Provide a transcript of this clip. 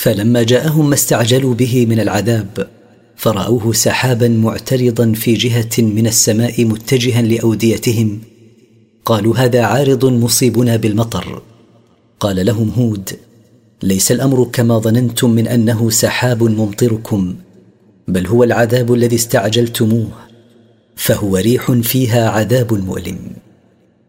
فلما جاءهم ما استعجلوا به من العذاب فرأوه سحابا معترضا في جهة من السماء متجها لأوديتهم، قالوا هذا عارض مصيبنا بالمطر. قال لهم هود: ليس الأمر كما ظننتم من أنه سحاب ممطركم، بل هو العذاب الذي استعجلتموه، فهو ريح فيها عذاب مؤلم.